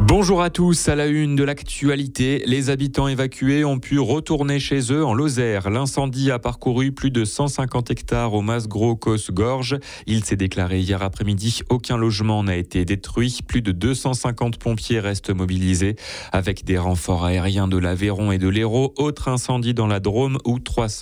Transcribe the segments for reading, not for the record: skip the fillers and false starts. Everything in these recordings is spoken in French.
Bonjour à tous, à la une de l'actualité, les habitants évacués ont pu retourner chez eux en Lozère. L'incendie a parcouru plus de 150 hectares au Mas-Gros-Cos-Gorge. Il s'est déclaré hier après-midi, aucun logement n'a été détruit. Plus de 250 pompiers restent mobilisés avec des renforts aériens de l'Aveyron et de l'Hérault. Autre incendie dans la Drôme où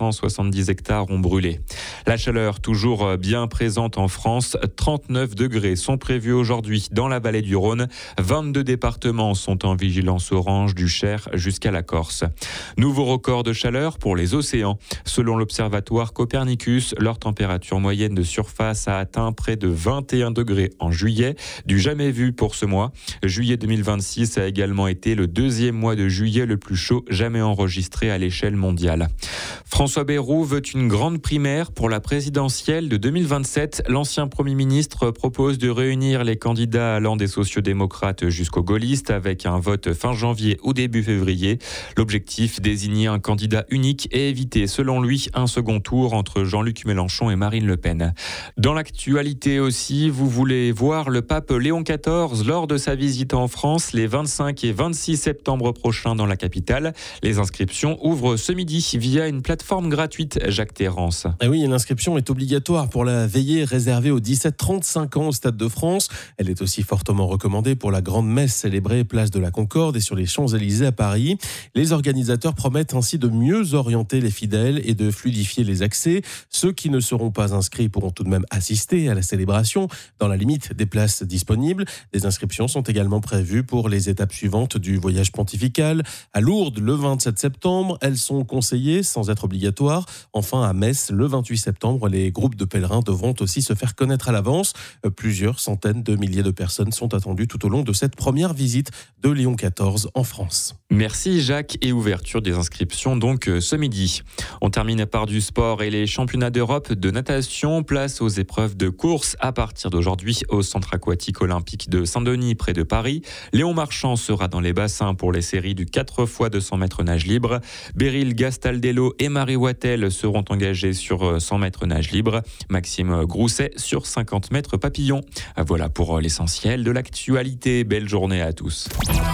370 hectares ont brûlé. La chaleur toujours bien présente en France. 39 degrés sont prévus aujourd'hui dans la vallée du Rhône. 22 départements sont en vigilance orange du Cher jusqu'à la Corse. Nouveau record de chaleur pour les océans. Selon l'observatoire Copernicus, leur température moyenne de surface a atteint près de 21 degrés en juillet, du jamais vu pour ce mois. Juillet 2026 a également été le deuxième mois de juillet le plus chaud jamais enregistré à l'échelle mondiale. François Bayrou veut une grande primaire pour la présidentielle de 2027. L'ancien Premier ministre propose de réunir les candidats allant des sociodémocrates jusqu'aux gaullistes avec un vote fin janvier ou début février. L'objectif, désigner un candidat unique et éviter, selon lui, un second tour entre Jean-Luc Mélenchon et Marine Le Pen. Dans l'actualité aussi, vous voulez voir le pape Léon XIV lors de sa visite en France les 25 et 26 septembre prochains dans la capitale. Les inscriptions ouvrent ce midi via une plateforme gratuite, Jacques Terrance. Et oui, l'inscription est obligatoire pour la veillée réservée aux 17-35 ans au Stade de France. Elle est aussi fortement recommandée pour la grande messe célébrée place de la Concorde et sur les Champs-Élysées à Paris. Les organisateurs promettent ainsi de mieux orienter les fidèles et de fluidifier les accès. Ceux qui ne seront pas inscrits pourront tout de même assister à la célébration dans la limite des places disponibles. Des inscriptions sont également prévues pour les étapes suivantes du voyage pontifical. À Lourdes, le 27 septembre, elles sont conseillées sans être obligatoires. Enfin, à Metz, le 28 septembre, les groupes de pèlerins devront aussi se faire connaître à l'avance. Plusieurs centaines de milliers de personnes sont attendues tout au long de cette première visite de Léon XIV en France. Merci Jacques, et ouverture des inscriptions donc ce midi. On termine par du sport et les championnats d'Europe de natation. Place aux épreuves de course à partir d'aujourd'hui au centre aquatique olympique de Saint-Denis près de Paris. Léon Marchand sera dans les bassins pour les séries du 4 x 200 mètres nage libre. Beryl Gastaldello et Marie Wattel seront engagés sur 100 mètres nage libre. Maxime Grousset sur 50 mètres papillon. Voilà pour l'essentiel de l'actualité. Belle journée à tous.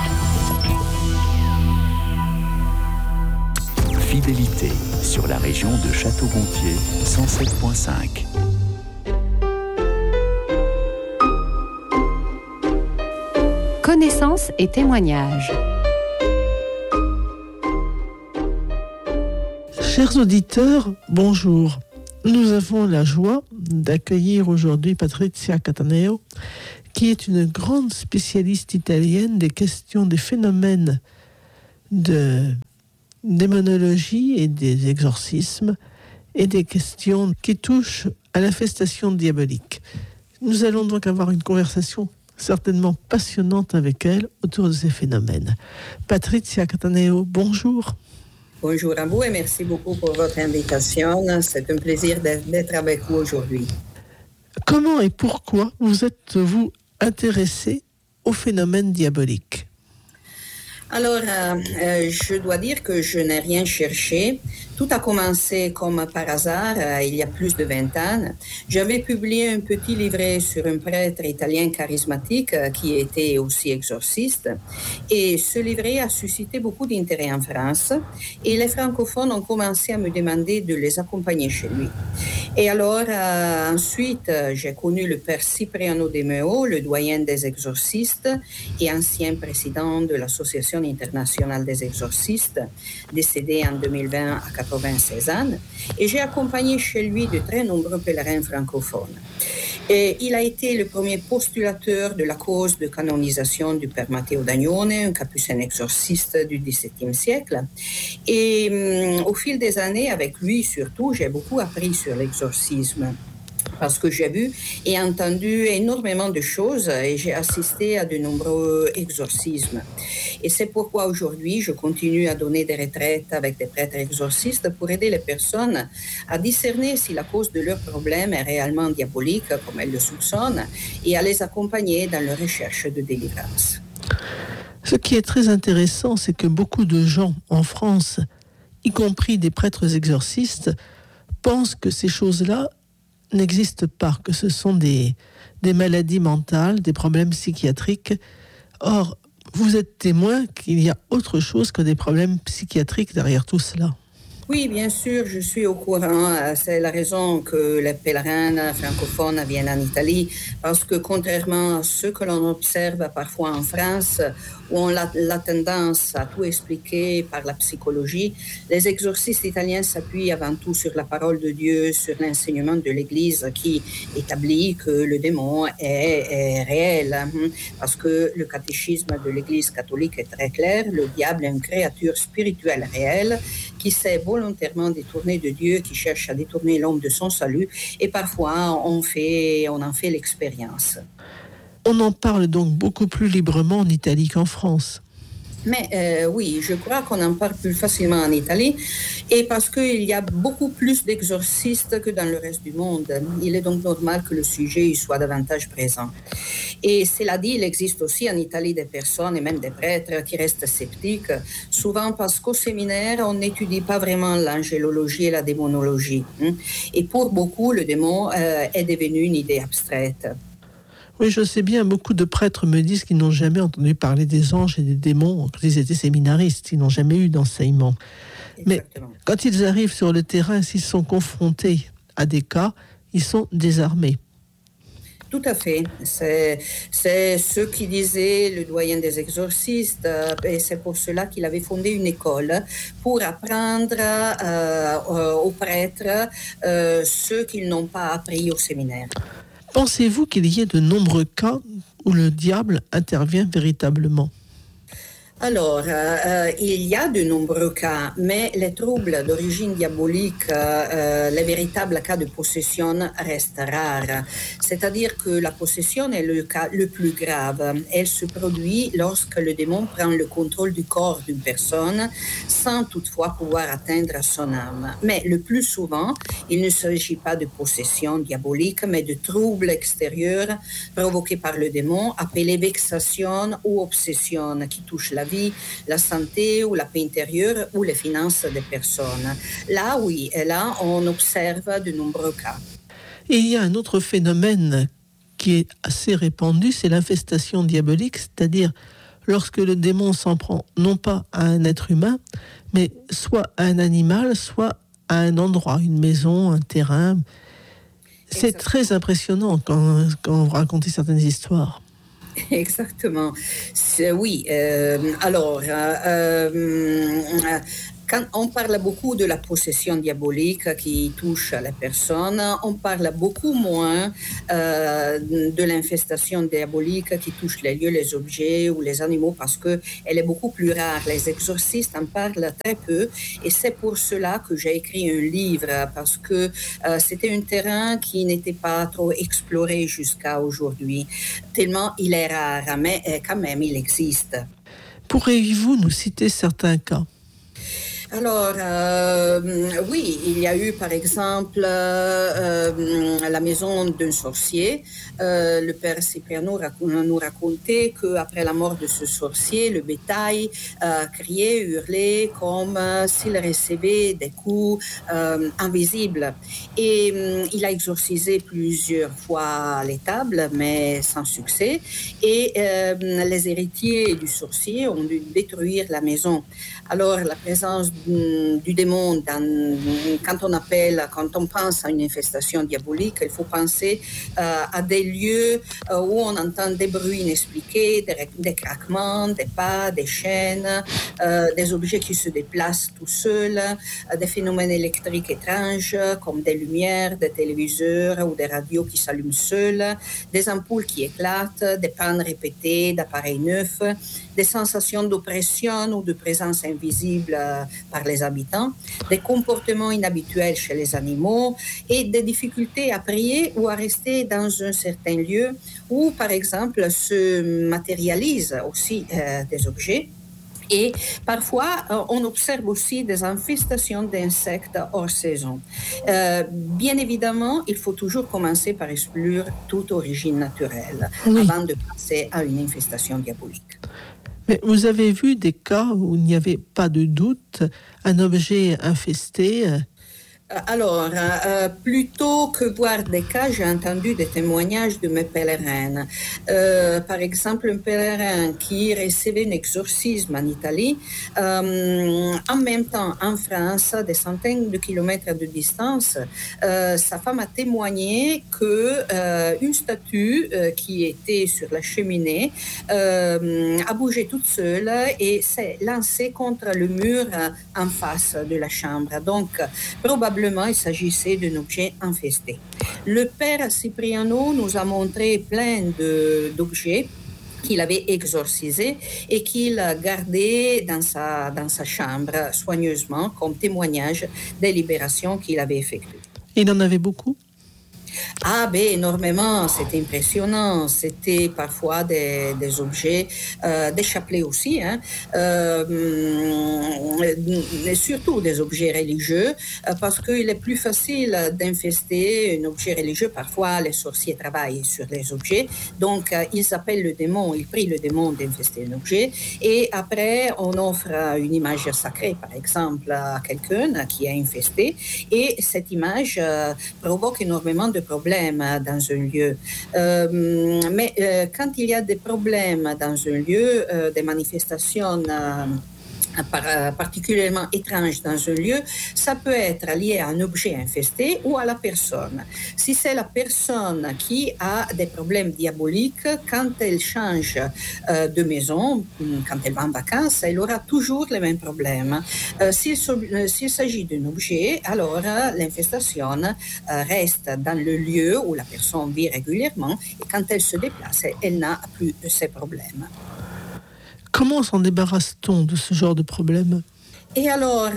Fidélité sur la région de Château-Gontier 107.5. Connaissances et témoignages. Chers auditeurs, bonjour. Nous avons la joie d'accueillir aujourd'hui Patrizia Cataneo, qui est une grande spécialiste italienne des questions des phénomènes de démonologie et des exorcismes et des questions qui touchent à l'infestation diabolique. Nous allons donc avoir une conversation certainement passionnante avec elle autour de ces phénomènes. Patrizia Cataneo, bonjour. Bonjour à vous et merci beaucoup pour votre invitation. C'est un plaisir d'être avec vous aujourd'hui. Comment et pourquoi vous êtes-vous intéressé aux phénomènes diaboliques ? Alors, je dois dire que je n'ai rien cherché. Tout a commencé comme par hasard, il y a plus de 20 ans. J'avais publié un petit livret sur un prêtre italien charismatique qui était aussi exorciste. Et ce livret a suscité beaucoup d'intérêt en France. Et les francophones ont commencé à me demander de les accompagner chez lui. Et alors, ensuite, j'ai connu le père Cipriano De Meo, le doyen des exorcistes et ancien président de l'Association internationale des exorcistes, décédé en 2020 à 96 ans. Et j'ai accompagné chez lui de très nombreux pèlerins francophones. Et il a été le premier postulateur de la cause de canonisation du père Matteo d'Agnone, un capucin exorciste du XVIIe siècle. Et au fil des années, avec lui surtout, j'ai beaucoup appris sur l'exorcisme. Parce que j'ai vu et entendu énormément de choses et j'ai assisté à de nombreux exorcismes. Et c'est pourquoi aujourd'hui, je continue à donner des retraites avec des prêtres exorcistes pour aider les personnes à discerner si la cause de leur problème est réellement diabolique, comme elles le soupçonnent, et à les accompagner dans leur recherche de délivrance. Ce qui est très intéressant, c'est que beaucoup de gens en France, y compris des prêtres exorcistes, pensent que ces choses-là n'existent pas, que ce sont des maladies mentales, des problèmes psychiatriques. Or, vous êtes témoin qu'il y a autre chose que des problèmes psychiatriques derrière tout cela. Oui, bien sûr, je suis au courant. C'est la raison que les pèlerins francophones viennent en Italie, parce que contrairement à ce que l'on observe parfois en France, où on a la tendance à tout expliquer par la psychologie, les exorcistes italiens s'appuient avant tout sur la parole de Dieu, sur l'enseignement de l'Église qui établit que le démon est réel. Parce que le catéchisme de l'Église catholique est très clair, le diable est une créature spirituelle réelle qui s'est volontairement détourné de Dieu, qui cherche à détourner l'homme de son salut, et parfois on en fait l'expérience. On en parle donc beaucoup plus librement en Italie qu'en France. Mais oui, je crois qu'on en parle plus facilement en Italie, et parce qu'il y a beaucoup plus d'exorcistes que dans le reste du monde. Il est donc normal que le sujet y soit davantage présent. Et cela dit, il existe aussi en Italie des personnes, et même des prêtres, qui restent sceptiques, souvent parce qu'au séminaire, on n'étudie pas vraiment l'angélologie et la démonologie. Et pour beaucoup, le démon est devenu une idée abstraite. Oui, je sais bien, beaucoup de prêtres me disent qu'ils n'ont jamais entendu parler des anges et des démons quand ils étaient séminaristes, ils n'ont jamais eu d'enseignement. Exactement. Mais quand ils arrivent sur le terrain, s'ils sont confrontés à des cas, ils sont désarmés. Tout à fait. C'est ce qui disait le doyen des exorcistes, et c'est pour cela qu'il avait fondé une école pour apprendre aux prêtres ce qu'ils n'ont pas appris au séminaire. Pensez-vous qu'il y ait de nombreux cas où le diable intervient véritablement ? Alors, il y a de nombreux cas, mais les troubles d'origine diabolique, les véritables cas de possession restent rares. C'est-à-dire que la possession est le cas le plus grave. Elle se produit lorsque le démon prend le contrôle du corps d'une personne sans toutefois pouvoir atteindre son âme. Mais le plus souvent, il ne s'agit pas de possession diabolique, mais de troubles extérieurs provoqués par le démon, appelés vexation ou obsession, qui touchent la vie, la santé ou la paix intérieure ou les finances des personnes. Là, oui, et là, on observe de nombreux cas. Et il y a un autre phénomène qui est assez répandu, c'est l'infestation diabolique, c'est-à-dire lorsque le démon s'en prend non pas à un être humain, mais soit à un animal, soit à un endroit, une maison, un terrain. C'est très impressionnant quand vous racontez certaines histoires. Exactement. Oui. Quand on parle beaucoup de la possession diabolique qui touche la personne, on parle beaucoup moins de l'infestation diabolique qui touche les lieux, les objets ou les animaux parce qu'elle est beaucoup plus rare. Les exorcistes en parlent très peu et c'est pour cela que j'ai écrit un livre parce que c'était un terrain qui n'était pas trop exploré jusqu'à aujourd'hui. Tellement il est rare, mais quand même il existe. Pourriez-vous nous citer certains cas ? Alors, oui, il y a eu par exemple la maison d'un sorcier. Le père Cipriano nous racontait qu'après la mort de ce sorcier, le bétail criait, hurlait comme s'il recevait des coups invisibles. Et il a exorcisé plusieurs fois l'étable, mais sans succès. Et les héritiers du sorcier ont dû détruire la maison. Alors, la présence du démon, quand on pense à une infestation diabolique, il faut penser à des lieux où on entend des bruits inexpliqués, des craquements, des pas, des chaînes, des objets qui se déplacent tout seuls, des phénomènes électriques étranges comme des lumières, des téléviseurs ou des radios qui s'allument seuls, des ampoules qui éclatent, des pannes répétées d'appareils neufs, des sensations d'oppression ou de présence invisible par les habitants, des comportements inhabituels chez les animaux et des difficultés à prier ou à rester dans un certain lieu où, par exemple, se matérialisent aussi des objets. Et parfois, on observe aussi des infestations d'insectes hors saison. Bien évidemment, il faut toujours commencer par exclure toute origine naturelle avant de passer à une infestation diabolique. Mais vous avez vu des cas où il n'y avait pas de doute, un objet infesté Alors, plutôt que voir des cas, j'ai entendu des témoignages de mes pèlerins. Par exemple, un pèlerin qui recevait un exorcisme en Italie, en même temps en France, des centaines de kilomètres de distance, sa femme a témoigné qu'une statue qui était sur la cheminée a bougé toute seule et s'est lancée contre le mur en face de la chambre. Donc, probablement, il s'agissait d'un objet infesté. Le père Cipriano nous a montré plein d'objets qu'il avait exorcisés et qu'il gardait dans sa chambre soigneusement comme témoignage des libérations qu'il avait effectuées. Il en avait beaucoup ? Ah ben énormément, c'était impressionnant. C'était parfois des objets, des chapelets aussi, et surtout des objets religieux, parce qu'il est plus facile d'infester un objet religieux. Parfois, les sorciers travaillent sur les objets, donc ils appellent le démon, ils prient le démon d'infester un objet, et après on offre une image sacrée, par exemple, à quelqu'un qui est infesté, et cette image provoque énormément de problèmes dans un lieu. Mais quand il y a des problèmes dans un lieu, des manifestations particulièrement étranges dans un lieu, ça peut être lié à un objet infesté ou à la personne. Si c'est la personne qui a des problèmes diaboliques, quand elle change de maison, quand elle va en vacances, elle aura toujours les mêmes problèmes. S'il s'agit d'un objet, alors l'infestation reste dans le lieu où la personne vit régulièrement et quand elle se déplace, elle n'a plus de ces problèmes. Comment s'en débarrasse-t-on de ce genre de problème ? Et alors,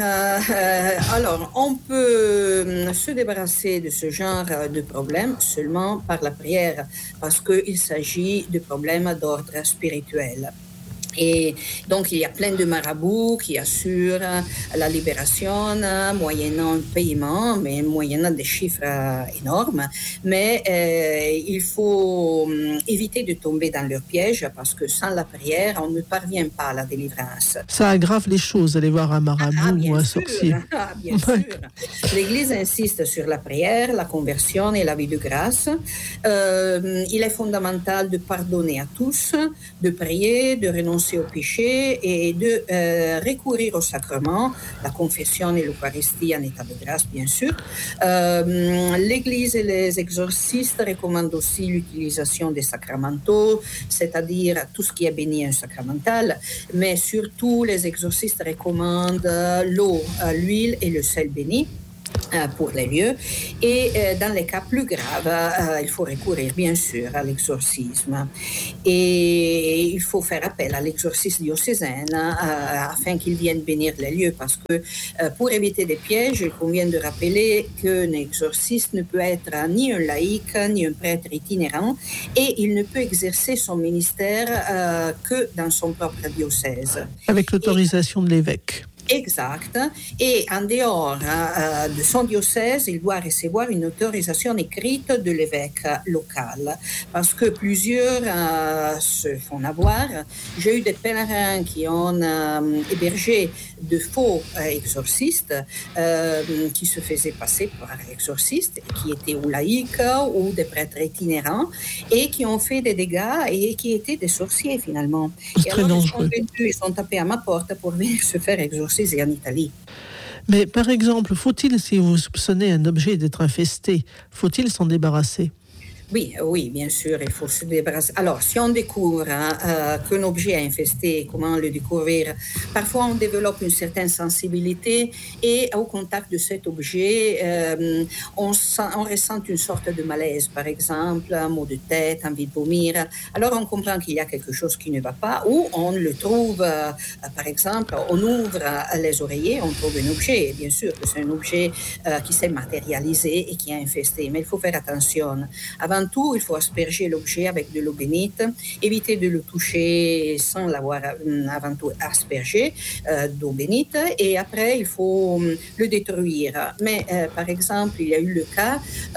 on peut se débarrasser de ce genre de problème seulement par la prière, parce qu'il s'agit de problèmes d'ordre spirituel. Et donc, il y a plein de marabouts qui assurent la libération moyennant un paiement, mais moyennant des chiffres énormes. Mais il faut éviter de tomber dans leur piège parce que sans la prière, on ne parvient pas à la délivrance. Ça aggrave les choses, aller voir un marabout ou un sorcier. Bien sûr. L'Église insiste sur la prière, la conversion et la vie de grâce. Il est fondamental de pardonner à tous, de prier, de renoncer au péché et de recourir au sacrement, la confession et l'Eucharistie en état de grâce, bien sûr. L'Église et les exorcistes recommandent aussi l'utilisation des sacramentaux, c'est-à-dire tout ce qui est béni et sacramental, mais surtout les exorcistes recommandent l'eau, l'huile et le sel béni pour les lieux. Et dans les cas plus graves, il faut recourir bien sûr à l'exorcisme. Et il faut faire appel à l'exorciste diocésain afin qu'il vienne bénir les lieux parce que pour éviter des pièges, il convient de rappeler qu'un exorciste ne peut être ni un laïc ni un prêtre itinérant et il ne peut exercer son ministère que dans son propre diocèse. Avec l'autorisation de l'évêque. Exact. Et en dehors de son diocèse, il doit recevoir une autorisation écrite de l'évêque local. Parce que plusieurs se font avoir. J'ai eu des pèlerins qui ont hébergé de faux exorcistes qui se faisaient passer par exorcistes, qui étaient ou laïcs ou des prêtres itinérants et qui ont fait des dégâts et qui étaient des sorciers finalement. C'est très dangereux. Ils sont tapés à ma porte pour venir se faire exorciser en Italie. Mais par exemple, faut-il, si vous soupçonnez un objet d'être infesté, faut-il s'en débarrasser ? Oui, bien sûr, il faut se débarrasser. Alors, si on découvre qu'un objet est infesté, comment le découvrir ? Parfois, on développe une certaine sensibilité et au contact de cet objet, on ressent une sorte de malaise, par exemple, un maux de tête, envie de vomir. Alors, on comprend qu'il y a quelque chose qui ne va pas ou on le trouve, par exemple, on ouvre les oreillers, on trouve un objet. Bien sûr que c'est un objet qui s'est matérialisé et qui est infesté, mais il faut faire attention. Avant tout, il faut asperger l'objet avec de l'eau bénite, éviter de le toucher sans l'avoir avant tout aspergé d'eau bénite et après il faut le détruire. Mais par exemple, il y a eu le cas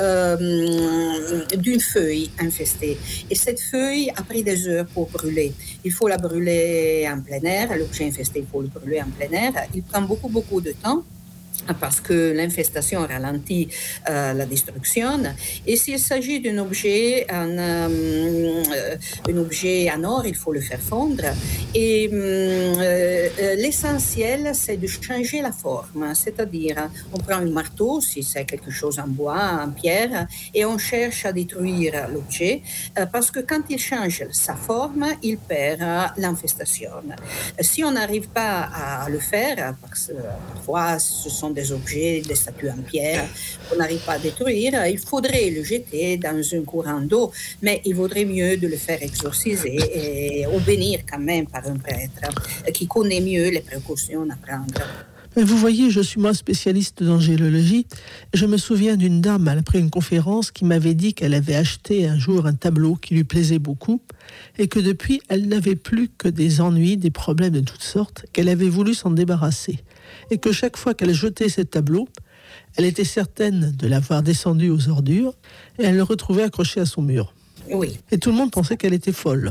d'une feuille infestée et cette feuille a pris des heures pour brûler. Il faut la brûler en plein air, l'objet infesté, il faut le brûler en plein air. Il prend beaucoup de temps. parce que l'infestation ralentit la destruction. Et s'il s'agit d'un objet un objet en or, il faut le faire fondre. Et l'essentiel, c'est de changer la forme. C'est-à-dire, on prend un marteau, si c'est quelque chose en bois, en pierre, et on cherche à détruire l'objet, parce que quand il change sa forme, il perd l'infestation. Si on n'arrive pas à le faire, parce que parfois ce sont des objets, des statues en pierre qu'on n'arrive pas à détruire, il faudrait le jeter dans un courant d'eau, mais il vaudrait mieux de le faire exorciser ou bénir quand même par un prêtre qui connaît mieux les précautions à prendre. Mais vous voyez, je suis moi spécialiste d'angélologie. Je me souviens d'une dame, après une conférence, qui m'avait dit qu'elle avait acheté un jour un tableau qui lui plaisait beaucoup et que depuis, elle n'avait plus que des ennuis, des problèmes de toutes sortes, qu'elle avait voulu s'en débarrasser. Et que chaque fois qu'elle jetait ce tableau, elle était certaine de l'avoir descendu aux ordures et elle le retrouvait accroché à son mur. Oui. Et tout le monde pensait qu'elle était folle.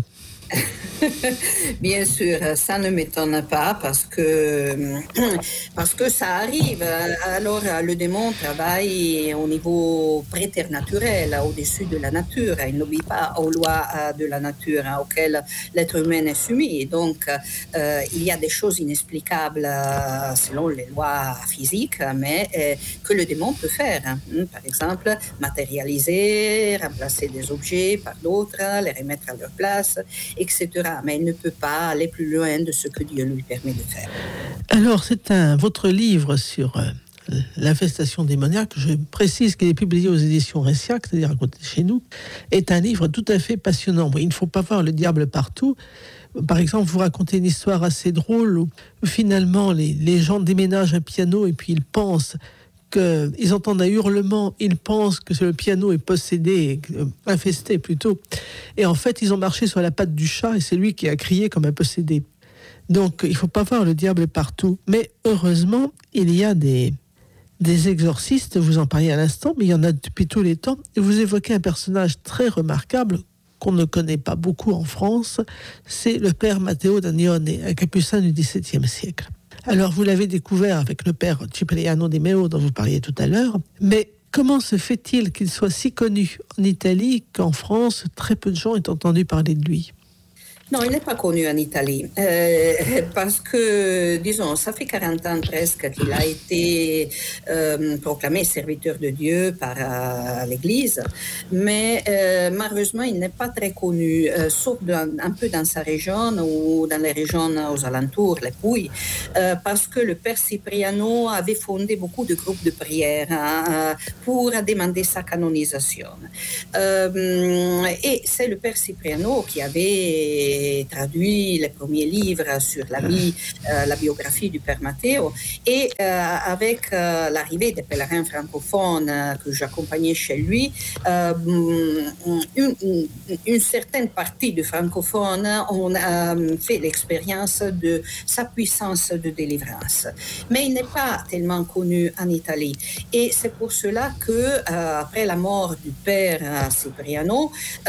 Bien sûr, ça ne m'étonne pas parce que ça arrive. Alors, le démon travaille au niveau préternaturel, au-dessus de la nature. Il n'obéit pas aux lois de la nature auxquelles l'être humain est soumis. Donc, il y a des choses inexplicables selon les lois physiques, mais que le démon peut faire. Par exemple, matérialiser, remplacer des objets par d'autres, les remettre à leur place, etc. Mais il ne peut pas aller plus loin de ce que Dieu lui permet de faire. Alors, c'est votre livre sur l'infestation démoniaque, je précise qu'il est publié aux éditions Ressiac, c'est-à-dire à côté de chez nous, est un livre tout à fait passionnant. Il ne faut pas voir le diable partout. Par exemple, vous racontez une histoire assez drôle où finalement les gens déménagent un piano et puis ils pensent ils entendent un hurlement, ils pensent que le piano est possédé, infesté plutôt. Et en fait, ils ont marché sur la patte du chat et c'est lui qui a crié comme un possédé. Donc, il ne faut pas voir le diable partout. Mais heureusement, il y a des exorcistes, vous en parliez à l'instant, mais il y en a depuis tous les temps. Et vous évoquez un personnage très remarquable qu'on ne connaît pas beaucoup en France, c'est le père Matteo d'Anione, un capucin du XVIIe siècle. Alors, vous l'avez découvert avec le père Cipriano de Meo, dont vous parliez tout à l'heure. Mais comment se fait-il qu'il soit si connu en Italie qu'en France, très peu de gens aient entendu parler de lui ? Non, il n'est pas connu en Italie, parce que, disons, ça fait 40 ans presque qu'il a été proclamé serviteur de Dieu par l'Église, mais malheureusement, il n'est pas très connu, sauf un peu dans sa région ou dans les régions aux alentours, les Pouilles, parce que le père Cipriano avait fondé beaucoup de groupes de prière pour demander sa canonisation. Et c'est le père Cipriano qui avait traduit les premiers livres sur la vie, la biographie du père Matteo, et avec l'arrivée des pèlerins francophones que j'accompagnais chez lui, une certaine partie de francophones ont fait l'expérience de sa puissance de délivrance. Mais il n'est pas tellement connu en Italie, et c'est pour cela que après la mort du père Cipriano,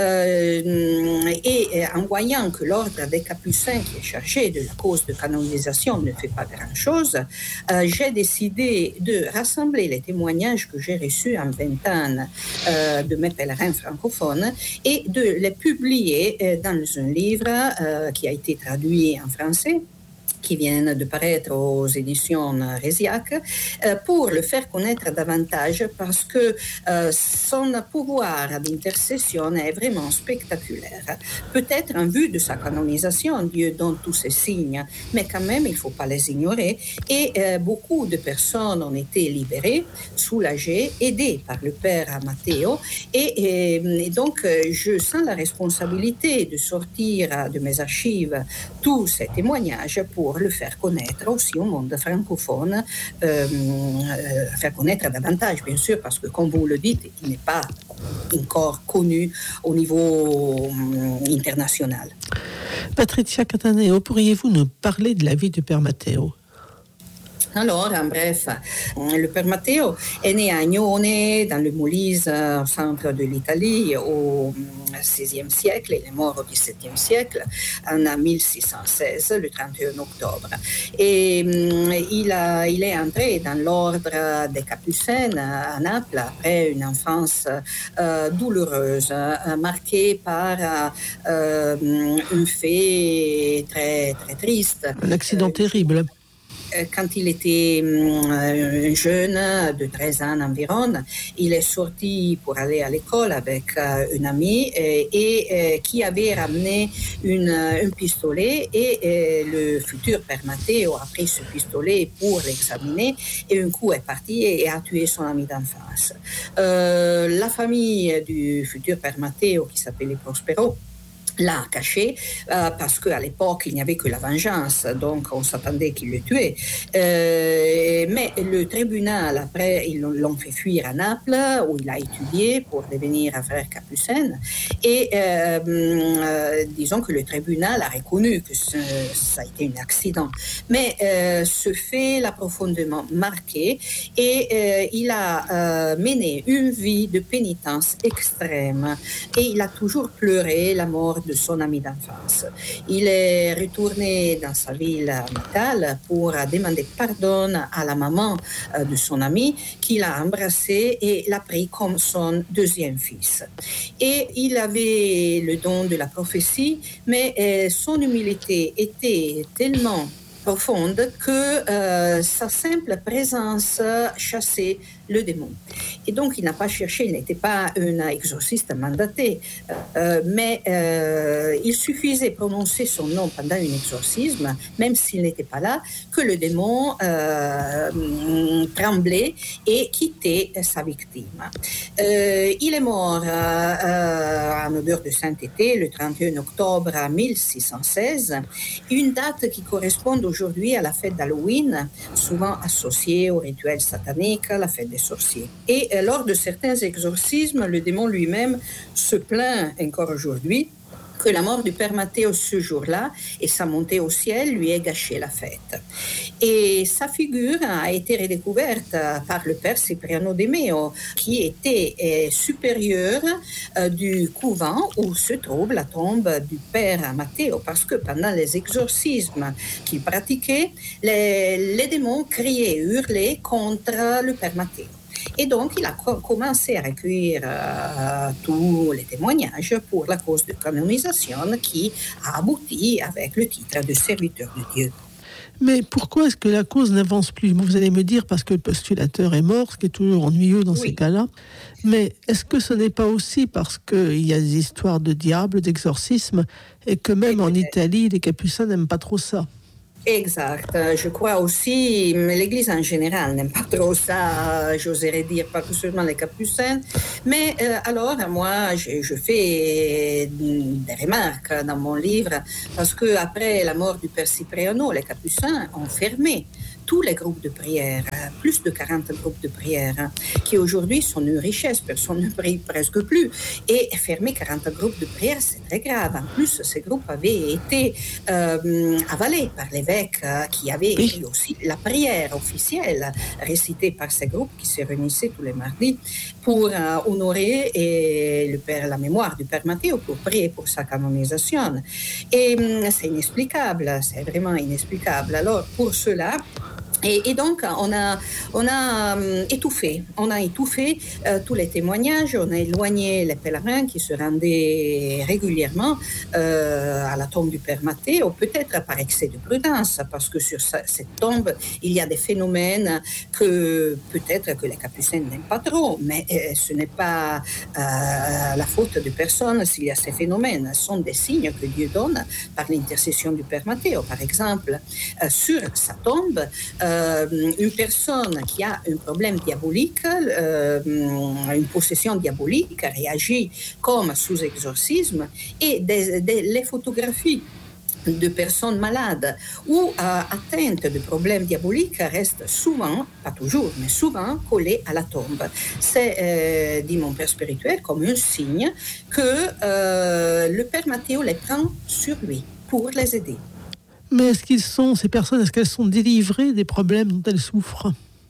et en voyant que l'ordre des Capucins, qui est chargé de la cause de canonisation, ne fait pas grand-chose, j'ai décidé de rassembler les témoignages que j'ai reçus en 20 ans de mes pèlerins francophones et de les publier dans un livre qui a été traduit en français, qui viennent de paraître aux éditions Resiac, pour le faire connaître davantage parce que son pouvoir d'intercession est vraiment spectaculaire. Peut-être en vue de sa canonisation, Dieu donne tous ces signes, mais quand même, il ne faut pas les ignorer. Et beaucoup de personnes ont été libérées, soulagées, aidées par le père Matteo. Et donc, je sens la responsabilité de sortir de mes archives tous ces témoignages pour le faire connaître aussi au monde francophone, faire connaître davantage, bien sûr, parce que, comme vous le dites, il n'est pas encore connu au niveau international. Patrizia Cataneo, pourriez-vous nous parler de la vie du père Matteo ? Alors, en bref, le père Matteo est né à Agnone, dans le Molise, au centre de l'Italie, au XVIe siècle. Il est mort au XVIIe siècle, en 1616, le 31 octobre. Et il est entré dans l'ordre des Capucines à Naples après une enfance douloureuse, marquée par un fait très, très triste. Un accident terrible. Quand il était jeune, de 13 ans environ, il est sorti pour aller à l'école avec une amie et qui avait ramené un pistolet et le futur père Matteo a pris ce pistolet pour l'examiner et un coup est parti et a tué son ami d'enfance. La famille du futur père Matteo, qui s'appelait Prospero, l'a caché parce qu'à l'époque il n'y avait que la vengeance, donc on s'attendait qu'il le tuait. Mais le tribunal, après, ils l'ont fait fuir à Naples où il a étudié pour devenir un frère capucin. Et disons que le tribunal a reconnu que ça a été un accident. Mais ce fait l'a profondément marqué et il a mené une vie de pénitence extrême et il a toujours pleuré la mort de son ami d'enfance. Il est retourné dans sa ville natale pour demander pardon à la maman de son ami qui l'a embrassé et l'a pris comme son deuxième fils. Et il avait le don de la prophétie, mais son humilité était tellement profonde que sa simple présence chassait le démon. Et donc, il n'a pas cherché, il n'était pas un exorciste mandaté, mais il suffisait de prononcer son nom pendant un exorcisme, même s'il n'était pas là, que le démon tremblait et quittait sa victime. Il est mort en odeur de sainteté le 31 octobre 1616, une date qui correspond aujourd'hui à la fête d'Halloween, souvent associée au rituel satanique, la fête des sorciers. Et lors de certains exorcismes, le démon lui-même se plaint encore aujourd'hui que la mort du père Matteo ce jour-là et sa montée au ciel lui ait gâché la fête. Et sa figure a été redécouverte par le père Cipriano de Meo, qui était supérieur du couvent où se trouve la tombe du père Matteo, parce que pendant les exorcismes qu'il pratiquait, les démons criaient et hurlaient contre le père Matteo. Et donc, il a commencé à recueillir tous les témoignages pour la cause de canonisation qui a abouti avec le titre de serviteur de Dieu. Mais pourquoi est-ce que la cause n'avance plus ? Vous allez me dire parce que le postulateur est mort, ce qui est toujours ennuyeux dans ces cas-là. Mais est-ce que ce n'est pas aussi parce qu'il y a des histoires de diable, d'exorcisme, et que même en Italie, les capucins n'aiment pas trop ça ? Exact. Je crois aussi, l'Église en général n'aime pas trop ça, j'oserais dire, pas que seulement les capucins. Mais alors, moi, je fais des remarques dans mon livre, parce qu'après la mort du père Cipriano, les capucins ont fermé tous les groupes de prière, plus de 40 groupes de prière, qui aujourd'hui sont une richesse, personne ne prie presque plus. Et fermer 40 groupes de prière, c'est très grave. En plus, ces groupes avaient été avalés par l'évêque qui avait écrit aussi la prière officielle récitée par ces groupes qui se réunissaient tous les mardis pour honorer la mémoire du père Matteo, pour prier pour sa canonisation. Et c'est inexplicable, c'est vraiment inexplicable. Alors, pour cela, et donc, on a étouffé tous les témoignages, on a éloigné les pèlerins qui se rendaient régulièrement à la tombe du père Matteo, peut-être par excès de prudence, parce que sur cette tombe, il y a des phénomènes que peut-être que les capucins n'aiment pas trop, mais ce n'est pas la faute de personne s'il y a ces phénomènes. Ce sont des signes que Dieu donne par l'intercession du père Matteo. Par exemple, sur sa tombe, une personne qui a un problème diabolique, une possession diabolique, réagit comme sous exorcisme, et les photographies de personnes malades ou atteintes de problèmes diaboliques restent souvent, pas toujours, mais souvent collées à la tombe. C'est, dit mon père spirituel, comme un signe que le père Matteo les prend sur lui pour les aider. Mais ces personnes, est-ce qu'elles sont délivrées des problèmes dont elles souffrent ?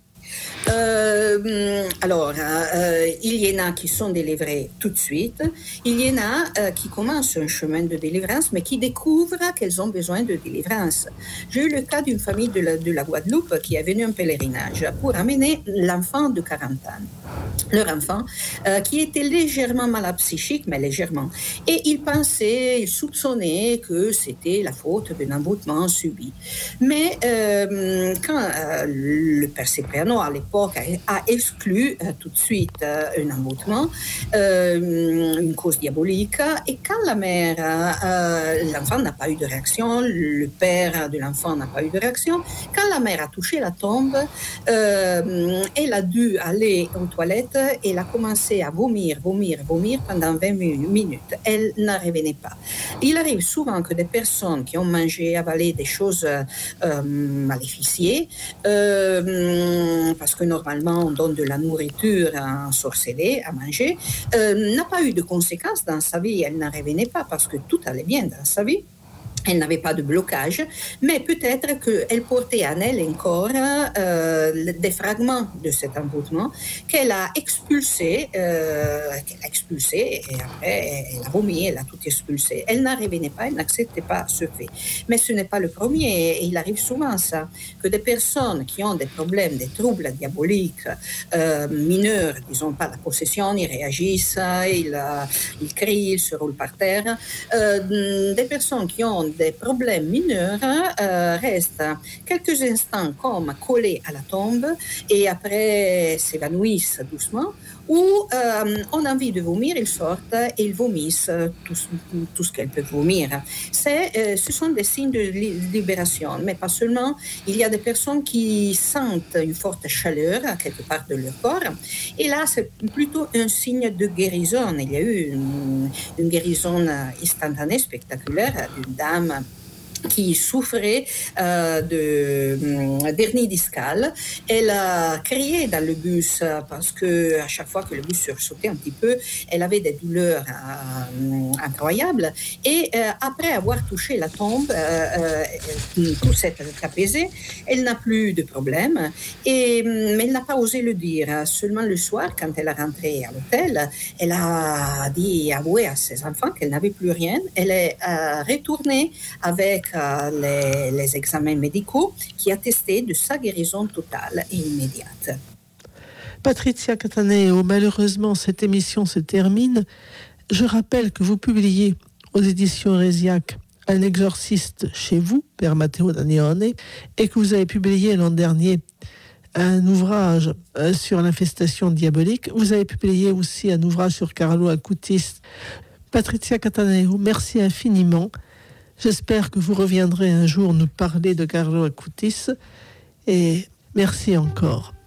Il y en a qui sont délivrés tout de suite. Il y en a qui commencent un chemin de délivrance, mais qui découvrent qu'elles ont besoin de délivrance. J'ai eu le cas d'une famille de la Guadeloupe qui est venue en pèlerinage pour amener l'enfant de 40 ans. Leur enfant, qui était légèrement malade psychique, mais légèrement. Et ils soupçonnaient que c'était la faute d'un envoûtement subi. Mais quand le père Cipriano, à l'époque, a exclu tout de suite un envoûtement, une cause diabolique, et quand la mère, l'enfant n'a pas eu de réaction, le père de l'enfant n'a pas eu de réaction, quand la mère a touché la tombe, elle a dû aller aux toilettes et elle a commencé à vomir pendant 20 minutes. Elle n'en revenait pas. Il arrive souvent que des personnes qui ont mangé, avalé des choses maléficiées, parce que normalement on donne de la nourriture ensorcelée à manger, n'a pas eu de conséquences dans sa vie. Elle n'en revenait pas parce que tout allait bien dans sa vie. Elle n'avait pas de blocage, mais peut-être qu'elle portait en elle encore des fragments de cet envoûtement qu'elle a expulsé, et après elle a vomi, elle a tout expulsé. Elle n'en revenait pas, elle n'acceptait pas ce fait. Mais ce n'est pas le premier, et il arrive souvent ça, que des personnes qui ont des problèmes, des troubles diaboliques mineurs, disons pas la possession, ils réagissent, ils crient, ils se roulent par terre, des personnes qui ont des problèmes mineurs restent quelques instants comme collés à la tombe et après s'évanouissent doucement ou ont envie de vomir, ils sortent et ils vomissent tout ce qu'elles peuvent vomir. Ce sont des signes de libération, mais pas seulement. Il y a des personnes qui sentent une forte chaleur à quelque part de leur corps et là c'est plutôt un signe de guérison. Il y a eu une guérison instantanée, spectaculaire d'une dame qui souffrait d'hernie discale. Elle a crié dans le bus parce que à chaque fois que le bus sursautait un petit peu, elle avait des douleurs incroyables. Et après avoir touché la tombe, tout s'est apaisé. Elle n'a plus de problème. Mais elle n'a pas osé le dire. Seulement le soir, quand elle est rentrée à l'hôtel, elle a avoué à ses enfants qu'elle n'avait plus rien. Elle est retournée avec les examens médicaux qui attestaient de sa guérison totale et immédiate. Patrizia Cataneo, malheureusement cette émission se termine. Je rappelle que vous publiez aux éditions Hérésiaque Un exorciste chez vous, Père Matteo Danione, et que vous avez publié l'an dernier un ouvrage sur l'infestation diabolique. Vous avez publié aussi un ouvrage sur Carlo Acutis. Patrizia Cataneo, merci infiniment. J'espère que vous reviendrez un jour nous parler de Carlo Acutis et merci encore.